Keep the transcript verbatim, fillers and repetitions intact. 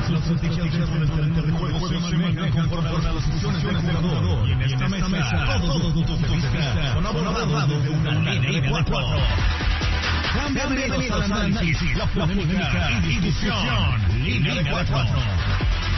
La estrategia dentro del terreno de juego se maneja conforme a las posiciones del jugador. Y en esta mesa, todos los puntos de vista son abordados de una línea de cuatro. Sean bienvenidos al análisis, la polémica y discusión. Línea de cuatro.